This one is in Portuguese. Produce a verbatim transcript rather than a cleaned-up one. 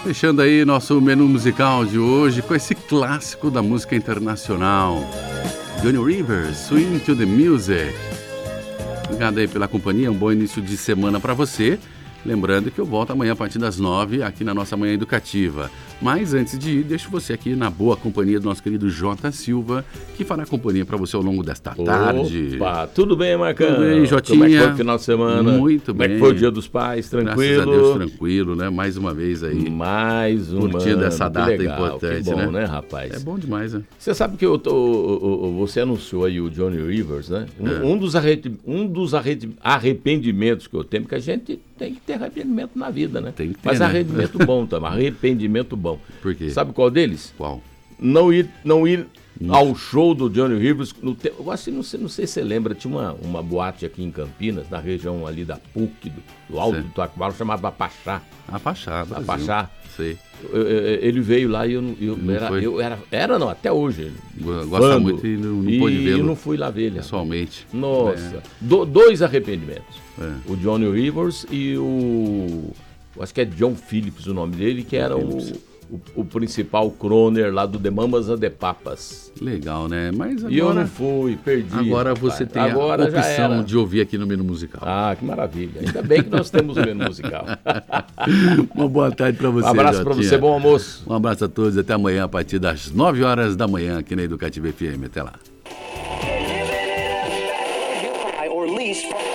Fechando aí nosso menu musical de hoje com esse clássico da música internacional, Johnny Rivers, Swing to the Music. Obrigado aí pela companhia, um bom início de semana para você. Lembrando que eu volto amanhã a partir das nove aqui na nossa Manhã Educativa. Mas antes de ir, deixo você aqui na boa companhia do nosso querido Jota Silva, que fará companhia para você ao longo desta tarde. Opa, tudo bem, Marcão? Tudo bem, Jotinha? Como é que foi o final de semana? Muito bem. Como é que foi o Dia dos Pais? Tranquilo? Graças a Deus, tranquilo, né? Mais uma vez aí. Mais uma. Curtindo essa data legal, importante, que bom, né? né, rapaz? É bom demais, né? Você sabe que eu tô, você anunciou aí o Johnny Rivers, né? Um, É. um dos, arre- um dos arre- arrependimentos que eu tenho, porque a gente tem que ter arrependimento na vida, né? Tem que ter, Mas né? arrependimento bom também, arrependimento bom. Por quê? Sabe qual deles? Qual? Não ir, não ir ao show do Johnny Rivers. No te... Eu acho que não sei, não sei se você lembra, tinha uma, uma boate aqui em Campinas, na região ali da P U C, do, do Alto Sim. do Taquara, chamava Pachá. A Pachá, Brasil. Pachá. Sei. Eu- eu- Ele veio lá e eu, não- eu, Não era, foi? eu era. Era não, até hoje. Gosta fã do- muito e não, não e pôde vê-lo eu não fui lá ver ele. pessoalmente. Nossa. Do- dois arrependimentos. É. O Johnny Rivers e o. Eu acho que é John Phillips o nome dele, que era o, o, o principal croner lá do The Mamas and the Papas. Legal, né? Mas agora, E eu não fui, perdi. agora rapaz. você tem Agora a já opção era. de ouvir aqui no menu musical. Ah, que maravilha. Ainda bem que nós temos o menu musical. Uma boa tarde para você, Um abraço pra Jotinha. você, bom almoço. Um abraço a todos, até amanhã a partir das nove horas da manhã aqui na Educativa F M. Até lá. or lease